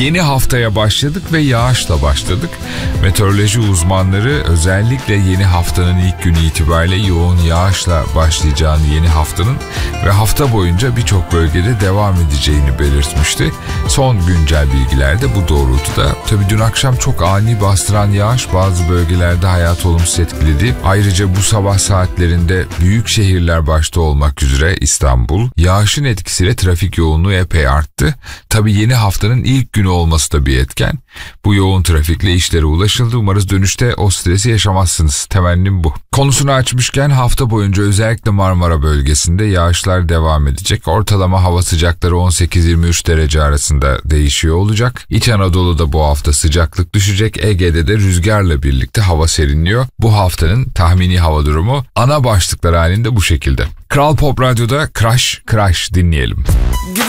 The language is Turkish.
Yeni haftaya başladık ve yağışla başladık. Meteoroloji uzmanları özellikle yeni haftanın ilk günü itibariyle yoğun yağışla başlayacağını yeni haftanın ve hafta boyunca birçok bölgede devam edeceğini belirtmişti. Son güncel bilgiler de bu doğrultuda. Tabii dün akşam çok ani bastıran yağış bazı bölgelerde hayatı olumsuz etkiledi. Ayrıca bu sabah saatlerinde büyük şehirler başta olmak üzere İstanbul, yağışın etkisiyle trafik yoğunluğu epey arttı. Tabii yeni haftanın ilk günü olması da bir etken. Bu yoğun trafikle işlere ulaşıldı. Umarız dönüşte o stresi yaşamazsınız. Temennim bu. Konusunu açmışken hafta boyunca özellikle Marmara bölgesinde yağışlar devam edecek. Ortalama hava sıcakları 18-23 derece arasında değişiyor olacak. İç Anadolu'da bu hafta sıcaklık düşecek. Ege'de de rüzgarla birlikte hava serinliyor. Bu haftanın tahmini hava durumu ana başlıklar halinde bu şekilde. Kral Pop Radyo'da Crash dinleyelim.